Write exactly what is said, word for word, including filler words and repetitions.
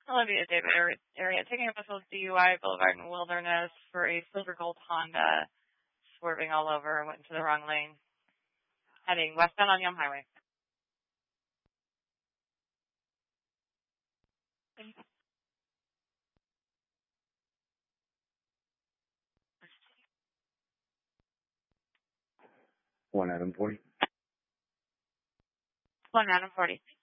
Olivia David area, taking a vessel D U I Boulevard and Wilderness for a silver gold Honda, swerving all over, went into the wrong lane, heading westbound on Yum Highway. One Adam forty. One Adam forty.